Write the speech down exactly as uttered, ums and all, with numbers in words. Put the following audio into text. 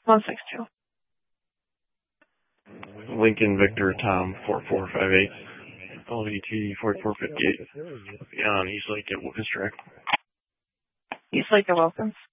one six two. Lincoln Victor Tom four four five eight. L V T forty-four fifty-eight. On East Lake at Wilkins Track. East Lake at Wilkins.